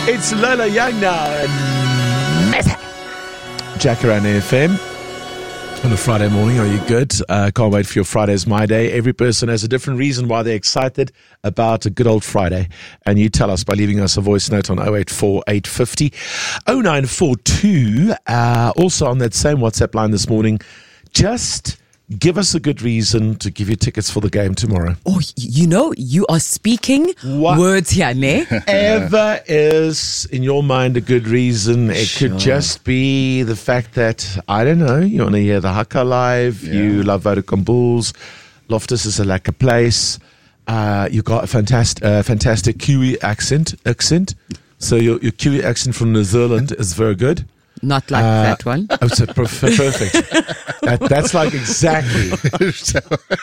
It's Lola Young now and Jacaranda FM on a Friday morning. Are you good? Can't wait for your Friday's my day. Every person has a different reason why they're excited about a good old Friday. And you tell us by leaving us a voice note on 084 850 0942. Also on that same WhatsApp line this morning, just give us a good reason to give you tickets for the game tomorrow. Oh, you are speaking words here, ne? Ever is, in your mind, a good reason. It could just be the fact that, I don't know, you want to hear the Haka live, you love Vodacom Bulls, Loftus is a lekker place, you got a fantastic Kiwi accent. So your Kiwi accent from New Zealand is very good. Not like that one. Oh, so perfect. That's like exactly.